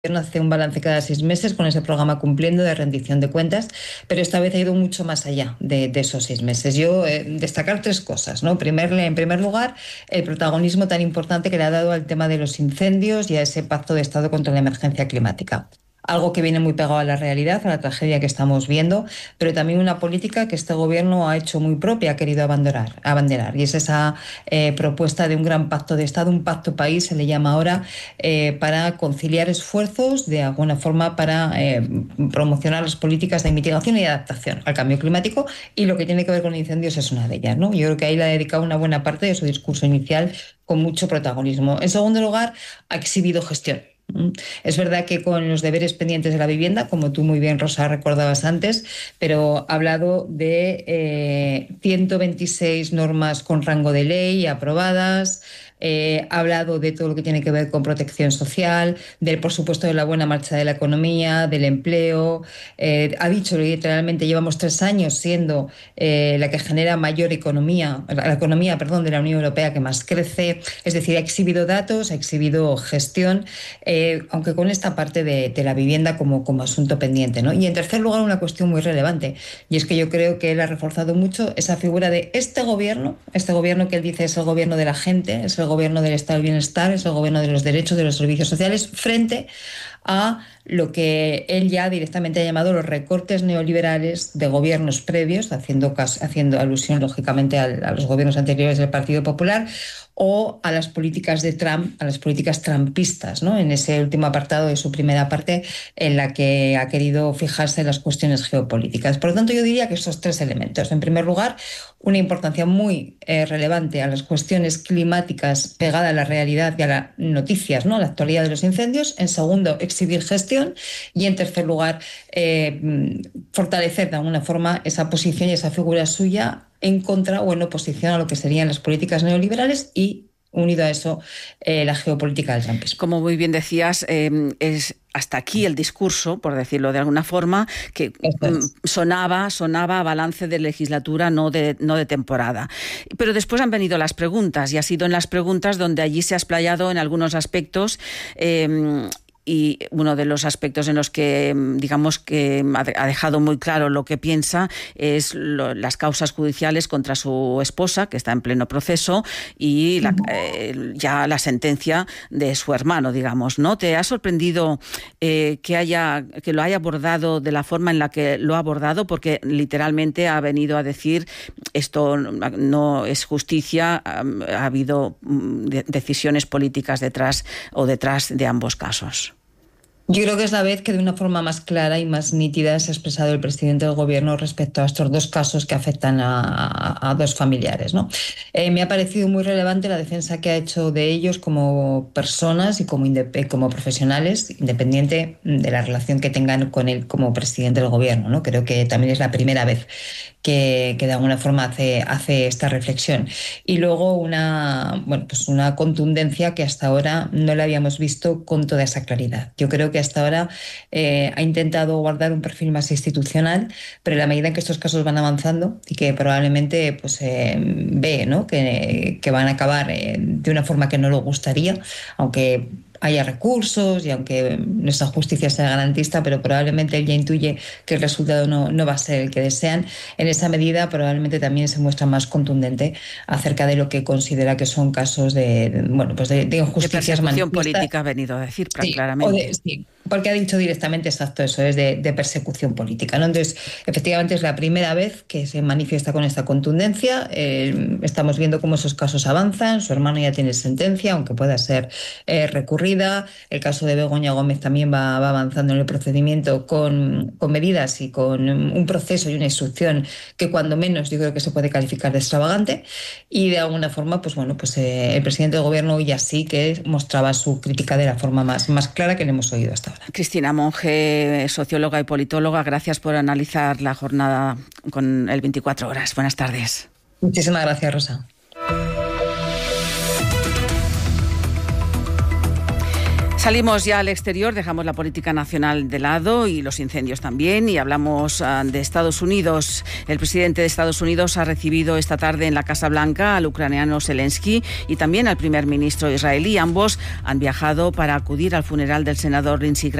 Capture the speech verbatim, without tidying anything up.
hace un balance cada seis meses con ese programa cumpliendo de rendición de cuentas, pero esta vez ha ido mucho más allá de, de esos seis meses. Yo eh, destacar tres cosas, ¿no? Primer, en primer lugar, el protagonismo tan importante que le ha dado al tema de los incendios y a ese pacto de Estado contra la emergencia climática. Algo que viene muy pegado a la realidad, a la tragedia que estamos viendo, pero también una política que este gobierno ha hecho muy propia, ha querido abandonar, abanderar, y es esa eh, propuesta de un gran pacto de Estado, un pacto país, se le llama ahora, eh, para conciliar esfuerzos de alguna forma para eh, promocionar las políticas de mitigación y adaptación al cambio climático, y lo que tiene que ver con incendios es una de ellas, ¿no? Yo creo que ahí le ha dedicado una buena parte de su discurso inicial con mucho protagonismo. En segundo lugar, ha exhibido gestión. Es verdad que con los deberes pendientes de la vivienda, como tú muy bien, Rosa, recordabas antes, pero ha hablado de eh, ciento veintiséis normas con rango de ley aprobadas. Eh, ha hablado de todo lo que tiene que ver con protección social, del, por supuesto, de la buena marcha de la economía, del empleo. Eh, ha dicho literalmente, llevamos tres años siendo eh, la que genera mayor economía, la economía, perdón, de la Unión Europea que más crece. Es decir, ha exhibido datos, ha exhibido gestión, eh, aunque con esta parte de, de la vivienda como, como asunto pendiente, ¿no? Y en tercer lugar, una cuestión muy relevante, y es que yo creo que él ha reforzado mucho esa figura de este gobierno, este gobierno que él dice es el gobierno de la gente, es el gobierno del Estado del Bienestar, es el gobierno de los derechos, de los servicios sociales, frente a lo que él ya directamente ha llamado los recortes neoliberales de gobiernos previos, haciendo, haciendo alusión lógicamente a, a los gobiernos anteriores del Partido Popular, o a las políticas de Trump, a las políticas trumpistas, ¿no? En ese último apartado de su primera parte, en la que ha querido fijarse en las cuestiones geopolíticas. Por lo tanto, yo diría que estos tres elementos. En primer lugar, una importancia muy eh, relevante a las cuestiones climáticas pegada a la realidad y a las noticias, ¿no? A la actualidad de los incendios. En segundo, exhibir gestión. Y en tercer lugar, eh, fortalecer de alguna forma esa posición y esa figura suya en contra o en oposición a lo que serían las políticas neoliberales y, unido a eso, eh, la geopolítica del trumpismo. Como muy bien decías, eh, es hasta aquí el discurso, por decirlo de alguna forma, que es. sonaba, sonaba a balance de legislatura, no de, no de temporada. Pero después han venido las preguntas, y ha sido en las preguntas donde allí se ha explayado en algunos aspectos. Eh, Y uno de los aspectos en los que, digamos, que ha dejado muy claro lo que piensa es lo, las causas judiciales contra su esposa, que está en pleno proceso, y la, eh, ya la sentencia de su hermano, digamos, ¿no? ¿Te ha sorprendido eh, que haya que lo haya abordado de la forma en la que lo ha abordado? Porque literalmente ha venido a decir esto no es justicia, ha, ha habido de, decisiones políticas detrás o detrás de ambos casos. Yo creo que es la vez que de una forma más clara y más nítida se ha expresado el presidente del gobierno respecto a estos dos casos que afectan a, a, a dos familiares, ¿no? Eh, me ha parecido muy relevante la defensa que ha hecho de ellos como personas y como, como profesionales, independiente de la relación que tengan con él como presidente del gobierno, ¿no? Creo que también es la primera vez que, que de alguna forma hace, hace esta reflexión. Y luego una, bueno, pues una contundencia que hasta ahora no la habíamos visto con toda esa claridad. Yo creo que hasta ahora eh, ha intentado guardar un perfil más institucional, pero en la medida en que estos casos van avanzando y que probablemente pues, eh, ve, ¿no? que, que van a acabar eh, de una forma que no le gustaría, aunque haya recursos y aunque nuestra justicia sea garantista, pero probablemente él ya intuye que el resultado no, no va a ser el que desean. En esa medida probablemente también se muestra más contundente acerca de lo que considera que son casos de, de bueno, pues de, de injusticias de persecución política, ha venido a decir sí, claramente. De, sí, porque ha dicho directamente exacto eso, es de, de persecución política, ¿no? Entonces, efectivamente es la primera vez que se manifiesta con esta contundencia. Eh, estamos viendo cómo esos casos avanzan. Su hermano ya tiene sentencia, aunque pueda ser eh, recurrida. El caso de Begoña Gómez también va, va avanzando en el procedimiento con, con medidas y con un proceso y una instrucción que cuando menos yo creo que se puede calificar de extravagante, y de alguna forma pues bueno pues eh, el presidente del gobierno ya sí que mostraba su crítica de la forma más, más clara que le hemos oído hasta ahora. Cristina Monge, socióloga y politóloga, gracias por analizar la jornada con el veinticuatro horas. Buenas tardes. Muchísimas gracias, Rosa. Salimos ya al exterior, dejamos la política nacional de lado y los incendios también y hablamos uh, de Estados Unidos. El presidente de Estados Unidos ha recibido esta tarde en la Casa Blanca al ucraniano Zelensky y también al primer ministro israelí. Ambos han viajado para acudir al funeral del senador Lindsey Graham